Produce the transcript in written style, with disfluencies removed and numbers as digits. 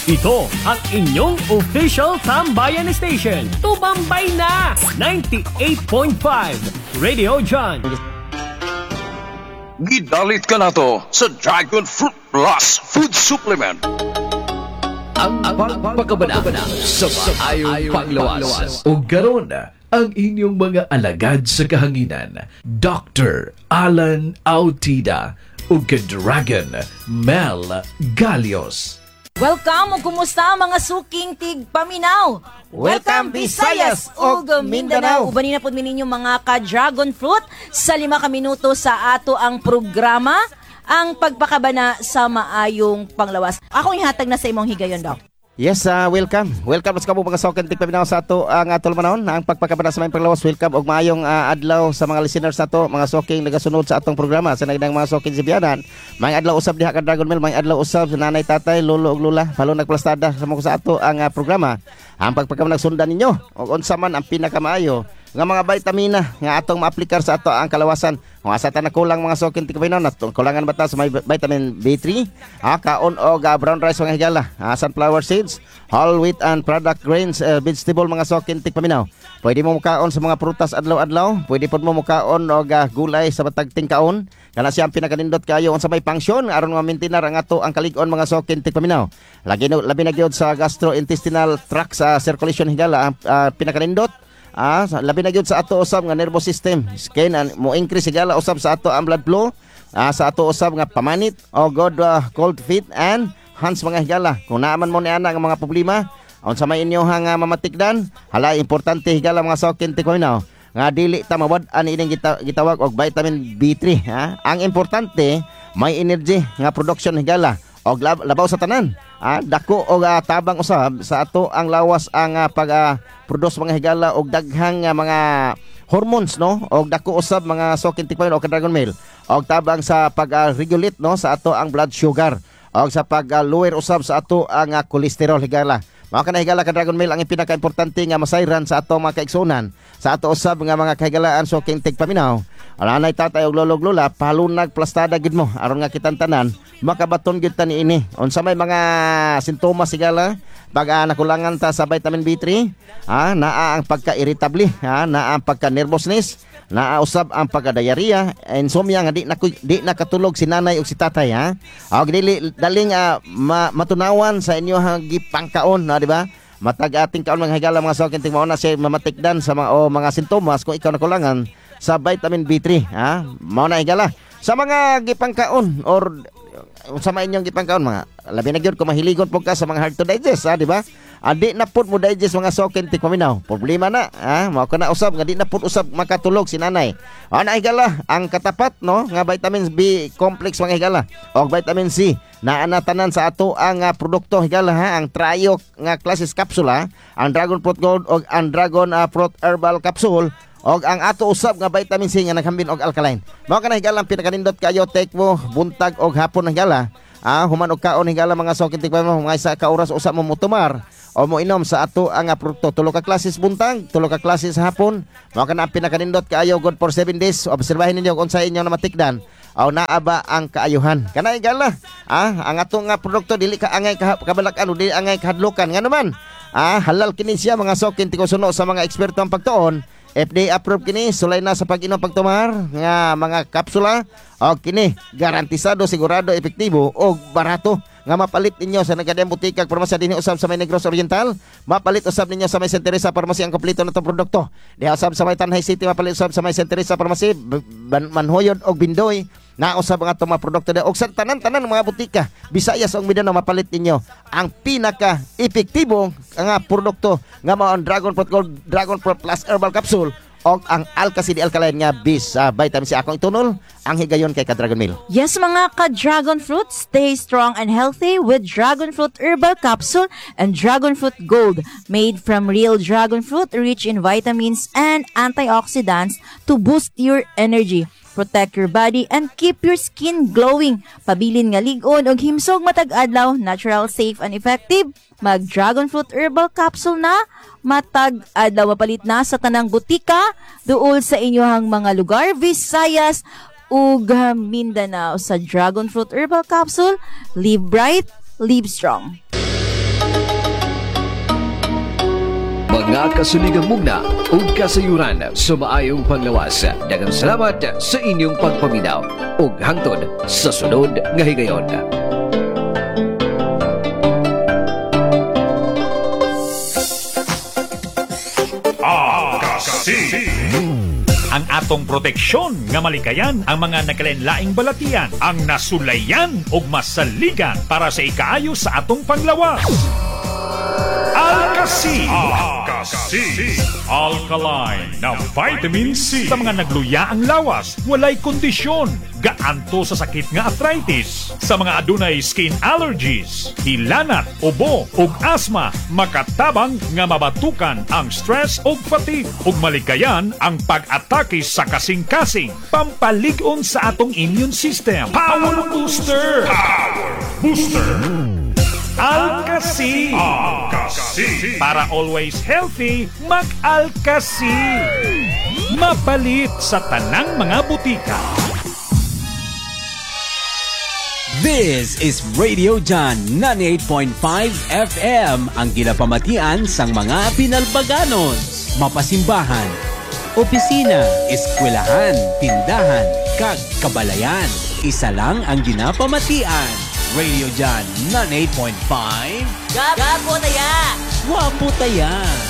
Ito ang inyong official Tambayan Station. Tumambay na! 98.5 Radio John. Gidalit ka na to sa Dragon Fruit Plus Food Supplement. Ang pagpakabana sa maayong panglawas. O garon ang inyong mga alagad sa kahanginan, Dr. Alan Autida o Dragon Mel Galios. Welcome o kumusta mga suking tig paminaw. Welcome Visayas ug Mindanao. Ubanin na po ninyo mga ka-dragon fruit sa 5 minuto sa ato ang programa, ang pagpakabana sa maayong panglawas. Ako ihatag na sa imong higayon, Doc. Yes, welcome. Welcome sa kamo mga soken tig paminaw sa ato ang atol manahon, ang pagpakabana sa maayong panglawas. Welcome og maayong adlaw sa mga listeners nato, mga soking nagasunod sa atong programa sa nagdang mga soking sibiyanan. May adlaw usab diha ka Dragon Mel, may adlaw usab sa nanay, tatay, lolo ug lola, palo nagplastada sa mga sa ato ang programa. Ang pagpakabana sundan ninyo og unsa man ang pinakamaayo nga mga vitamina nga atong maaplikar sa ato ang kalawasan. Kung asa ta nakulang mga sokin tig paminaw, kulangan bata sa may vitamin B3, kaon og brown rice mga higala, sunflower seeds, whole wheat and product grains, vegetable mga sokin tig paminaw. Pwede mo mukaon sa mga prutas adlaw-adlaw, pwede pod mo mukaon og gulay sa batag tingkaon. Kana siya ang pinakanindot kayo unsa may function aron ma-maintain ang ato ang kalig-on mga sokin tig paminaw. Labi na gyud sa gastrointestinal tract sa circulation higala ang pinakanindot. Labi na gyud sa ato usab nga nervous system, skin, mo increase sigala usab sa ato ang blood flow, sa ato usab nga pamanit o good cold feet and hands mga higala. Kung naaman mo ni ana nga mga problema unsa may inyo nga mamatikdan, hala importante higala mga sokin tig paminaw nga dili ta mawad-an ining gitawag og vitamin B3. Ang importante may energy nga production higala og labaw sa tanan. Dako og tabang usab sa ato ang lawas ang pag-produce mga higala og daghang mga hormones, no, og dako usab mga sokin tig paminaw og Dragon Mel og tabang sa pag-regulate, no, sa ato ang blood sugar og sa pag-lower usab sa ato ang cholesterol higala. Mao kana higala ka Dragon Mel ang pinaka-importante nga masayran sa ato mga kaigsunan, sa ato usab nga mga kahigalaan soking tig paminaw. Nanay, tatay ug lolo ug lola, palunag plastada gid mo aron nga kitang tanan makabaton gyud ta niini. Unsa may mga sintomas higala pag nakulangan ta sa vitamin B3, naa ang pagka-irritable, naa ang pagka-nervousness, naa usab ang pagka-diarrhea, insomnia nga di nakatulog si nanay ug si tatay, og dili daling matunawan sa inyo gipangkaon, di ba? Matag ating kaon mga higala mga sokin ting mao na siya mamatikdan sa mga sintomas kung ikaw nakulangan sa vitamin B3, mao na higala sa mga gipangkaon or sa mga inyong gipangkaon, mga labi na gyud kung mahiligon po ka sa mga hard to digest, di ba? Di na pud mo digest mga sokin tig paminaw, problema na, mao kana usab nga di na pud usab makatulog si nanay. Na higala ang katapat, no, nga vitamins B complex mga higala og vitamin C naa na tanan sa ato ang produkto higala, ang trio nga klases kapsula, ang Dragon Fruit Gold og ang Dragon Fruit Herbal Capsule og ang ato usab nga vitamin C nga naghambin og alkaline. Mao kana higala ang pinakanindot kayo, take mo buntag og hapon higala. Human og kaon higala mga sokin tig paminaw, mga isa ka oras usab mo mutumar o mo inom sa ato ang produkto. 3 ka klases buntag, 3 ka klases hapon. Mao kana ang pinakanindot kayo, good for 7 days. Obserbahin ninyo kung unsa inyo na matikdan o naaba ang kaayuhan. Kana higala, ang ato nga produkto dili ka angay kabalak-an, dili angay kahadlokan. Nga naman, halal kini siya mga sokin tig suno sa mga eksperto ang pagtuon. FDA approved kini, sulay na sa pag-inom pagtumar nga mga kapsula o kini garantisado, sigurado, epektibo o barato nga mapalit ninyo sa nagadayang butika parmasya dinhi usab sa may Negros Oriental, mapalit usab ninyo sa may Santa Teresa Pharmacy ang kompleto natong produkto. Diha usab sa may Tanhay City, mapalit usab sa may Santa Teresa Pharmacy, Manhoyod og Bindoy, na usab ang atong mga produkto og sa tanan-tanan mga butika Visayas ug Mindanao, mapalit ninyo ang pinaka epektibo nga produkto nga mao ang Dragon Fruit Gold, Dragon Fruit Plus Herbal Capsule og ang Alka-CD Alkaline nga bis vitamin C. Akong itunol ang higayon kay ka-Dragon Mel. Yes mga ka-Dragon Fruit, stay strong and healthy with Dragon Fruit Herbal Capsule and Dragon Fruit Gold, made from real dragon fruit, rich in vitamins and antioxidants to boost your energy, protect your body, and keep your skin glowing. Pabilin nga lig-on og himsog matag adlaw, natural, safe, and effective. Mag Dragon Fruit Herbal Capsule na matag adlaw, mapalit na sa tanang butika duol sa inyohang mga lugar Visayas ug Mindanao. Sa Dragon Fruit Herbal Capsule, live bright, live strong. Mga kasuligang mugna ug kasayuran sa maayong panglawas. Daghang salamat sa inyong pagpaminaw ug hangtod sa sunod nga higayon. Ang atong proteksyon nga malikayan ang mga nagkalain-laing balatian, ang nasulayan ug masaligan para sa ikaayo sa atong panglawas. Alkasi Alkaline na vitamin C sa mga nagluya ang lawas, walay kondisyon, gaanto sa sakit nga arthritis, sa mga adunay skin allergies, hilanat, ubo ug asthma, makatabang nga mabatukan ang stress ug fatigue ug malikayan ang pag-atake sa kasing-kasing, pampalig-on sa atong immune system. Power Booster! Alkasi. Para always healthy, mag-Alkasi. Mapalit sa tanang mga butika. This is Radio John 98.5 FM, ang ginapamatian sang mga pinalbaganon, mapasimbahan, opisina, eskwelahan, tindahan, kag kabalayan. Isa lang ang ginapamatian. Radio John 98.5. Gapo na ya! Wapo taya!